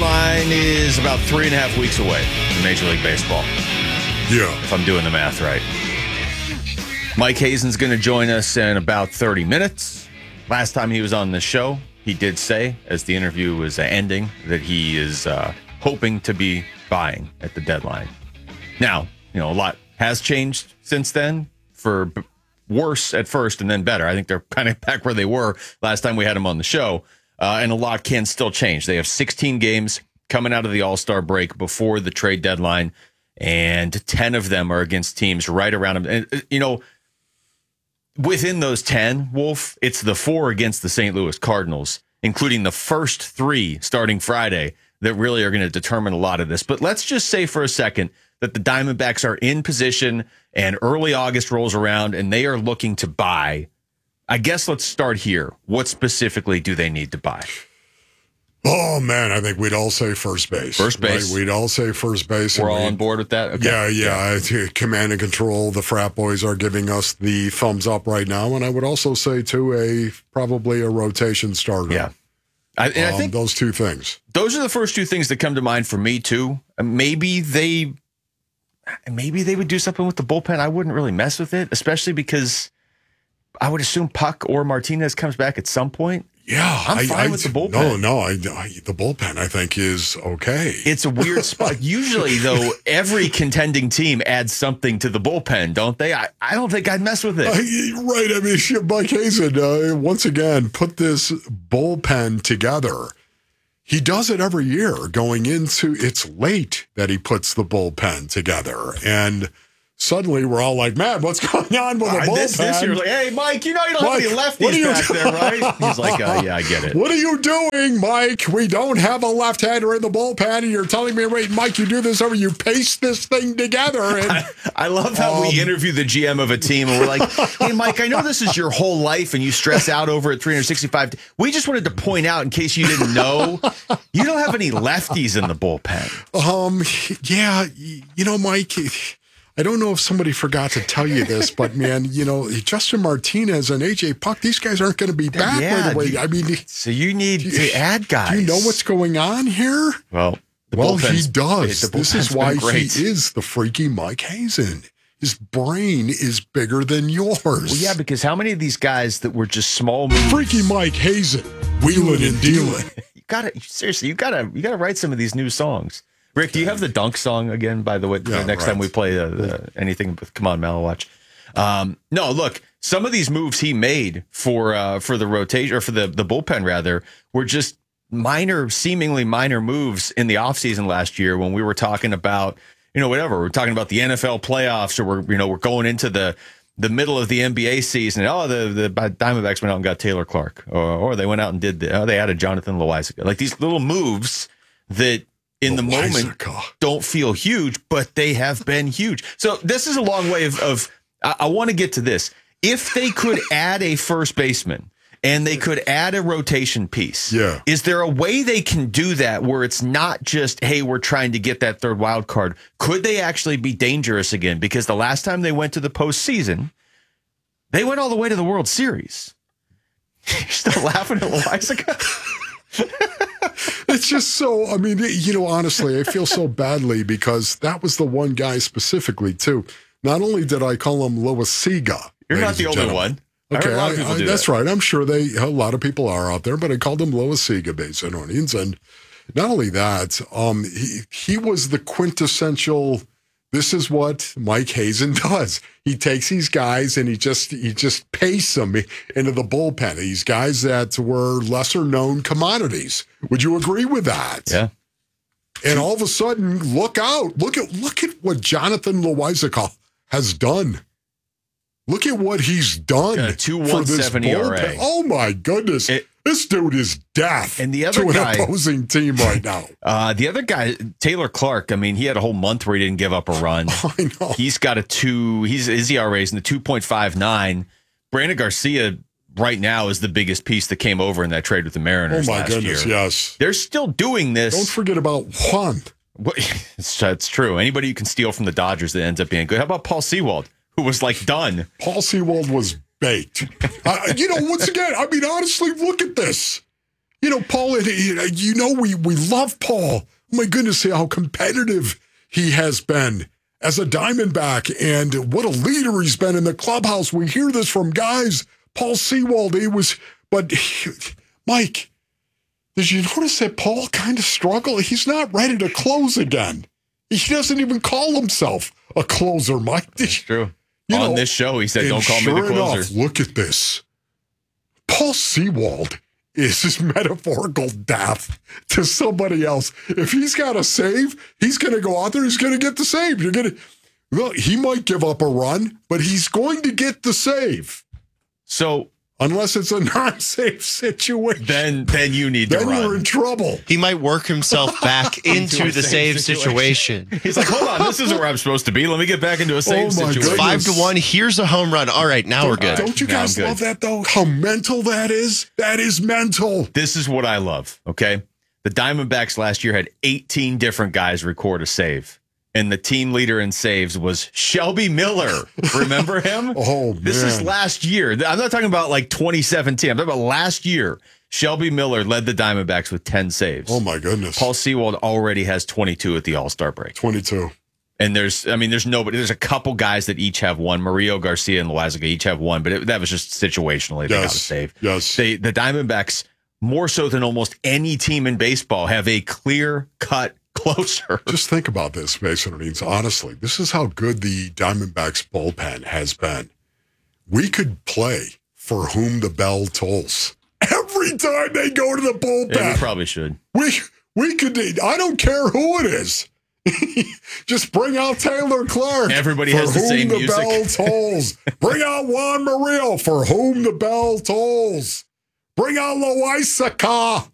deadline is about 3.5 weeks away in Major League Baseball. Yeah. If I'm doing the math right. Mike Hazen's going to join us in about 30 minutes. Last time he was on the show, he did say, as the interview was ending, that he is hoping to be buying at the deadline. Now, a lot has changed since then, for worse at first and then better. I think they're kind of back where they were last time we had him on the show. And a lot can still change. They have 16 games coming out of the All-Star break before the trade deadline, and 10 of them are against teams right around them. And, within those 10, Wolf, it's the 4 against the St. Louis Cardinals, including the first 3 starting Friday, that really are going to determine a lot of this. But let's just say for a second that the Diamondbacks are in position and early August rolls around and they are looking to buy. I guess let's start here. What specifically do they need to buy? Oh, man, I think we'd all say first base. First base. Right? We'd all say first base. We're all on board with that? Okay. Yeah. Command and control. The frat boys are giving us the thumbs up right now. And I would also say, too, probably a rotation starter. Yeah. I think those two things. Those are the first two things that come to mind for me, too. Maybe they would do something with the bullpen. I wouldn't really mess with it, especially because I would assume Puck or Martinez comes back at some point. Yeah, I'm fine with the bullpen. No, the bullpen I think is okay. It's a weird spot. Usually, though, every contending team adds something to the bullpen, don't they? I don't think I'd mess with it. Right. I mean, Mike Hazen, once again, put this bullpen together. He does it every year going into, it's late that he puts the bullpen together. And suddenly we're all like, man, what's going on with the bullpen? This year, like, hey, Mike, you don't have any lefties back there, right? He's like, yeah, I get it. What are you doing, Mike? We don't have a left-hander in the bullpen, and you're telling me, wait, Mike, you do this over, you paste this thing together. And I love how we interview the GM of a team, and we're like, hey, Mike, I know this is your whole life, and you stress out over it 365. We just wanted to point out, in case you didn't know, you don't have any lefties in the bullpen. Yeah, Mike, I don't know if somebody forgot to tell you this, but, man, Justin Martinez and A.J. Puck, these guys aren't going to be back right away. I mean, so you need to add guys. Do you know what's going on here? Well, he does. This is why he great. is the freaky Mike Hazen. His brain is bigger than yours. Well, yeah, because how many of these guys that were just small moves? Freaky Mike Hazen, wheeling and dealing. You gotta write some of these new songs. Rick, do you have the dunk song again, by the way, next time we play anything with Come On Malawatch? No, look, some of these moves he made for the rotation, or for the bullpen, rather, were just seemingly minor moves in the offseason last year when we were talking about, whatever. We're talking about the NFL playoffs, or we're going into the middle of the NBA season. The Diamondbacks went out and got Taylor Clark, or they went out and they added Jonathan Loaisiga. Like these little moves that, in the moment, don't feel huge, but they have been huge. So this is a long way of I want to get to this. If they could add a first baseman and they could add a rotation piece, is there a way they can do that where it's not just, hey, we're trying to get that third wild card? Could they actually be dangerous again? Because the last time they went to the postseason, they went all the way to the World Series. You're still laughing at Loaisiga? It's just so, honestly, I feel so badly because that was the one guy specifically, too. Not only did I call him Loaisiga. You're not the only one. Okay, a lot of people do that's right. I'm sure a lot of people are out there, but I called him Loaisiga based on audience. And not only that, he was the quintessential, this is what Mike Hazen does. He takes these guys and he just pastes them into the bullpen. These guys that were lesser known commodities. Would you agree with that? Yeah. And all of a sudden, look out. Look at what Jonathan Loaisiga has done. Look at what he's done for this bullpen. ERA. Oh, my goodness. This dude is death and the other to guy, an opposing team right now. The other guy, Taylor Clark, he had a whole month where he didn't give up a run. I know. He's got his ERA is in the 2.59. Brandon Garcia right now is the biggest piece that came over in that trade with the Mariners last year. Oh, my goodness, yes. They're still doing this. Don't forget about Juan. That's true. Anybody you can steal from the Dodgers that ends up being good. How about Paul Sewald, who was done? Paul Sewald was baked. Once again, honestly, look at this. Paul, we love Paul. Oh my goodness, see how competitive he has been as a Diamondback, and what a leader he's been in the clubhouse. We hear this from guys. Paul Sewald, Mike, did you notice that Paul kind of struggled? He's not ready to close again. He doesn't even call himself a closer, Mike. That's true. On this show, he said, don't call me the closer. Enough, look at this. Paul Sewald is his metaphorical death to somebody else. If he's got a save, he's going to go out there, he's going to get the save. He might give up a run, but he's going to get the save. So, unless it's a non-safe situation, then you need to run. Then you're in trouble. He might work himself back into the save situation. He's like, hold on, this isn't where I'm supposed to be. Let me get back into a save situation. 5-1. Here's a home run. All right, now we're good. Don't you guys love that, though? How mental that is? That is mental. This is what I love, okay? The Diamondbacks last year had 18 different guys record a save. And the team leader in saves was Shelby Miller. Remember him? Oh, man. This is last year. I'm not talking about like 2017. I'm talking about last year. Shelby Miller led the Diamondbacks with 10 saves. Oh, my goodness. Paul Sewald already has 22 at the All-Star break. 22. And there's nobody. There's a couple guys that each have one. Murillo, Garcia, and Loaisiga each have one, but that was just situationally they got a save. Yes. The Diamondbacks, more so than almost any team in baseball, have a clear-cut closer. Just think about this, Mason Reeds. Honestly, this is how good the Diamondbacks bullpen has been. We could play For Whom the Bell Tolls every time they go to the bullpen. Yeah, we probably should. We could. I don't care who it is. Just bring out Taylor Clark. Everybody has the same music. For Whom the Bell Tolls. Bring out Juan Murillo. For Whom the Bell Tolls. Bring out Loaisiga.